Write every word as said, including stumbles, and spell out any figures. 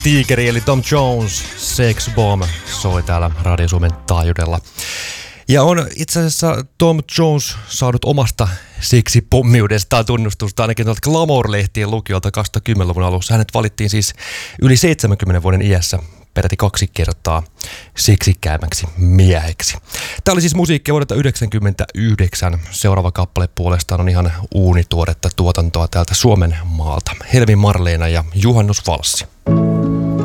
Tiikeri eli Tom Jones, Sex Bomb soi täällä Radio Suomen taajuudella. Ja on itse asiassa Tom Jones saanut omasta seksipommiudestaan tunnustusta ainakin tuolta Glamour-lehtien lukijoilta kaksituhattakymmenluvun alussa. Hänet valittiin siis yli seitsemänkymmenen vuoden iässä peräti kaksi kertaa seksikkäämmäksi mieheksi. Tämä oli siis musiikkia vuodelta yhdeksänkymmentäyhdeksän. Seuraava kappale puolestaan on ihan uunituoretta tuotantoa täältä Suomen maalta. Helmi Marleena ja Juhannusvalssi.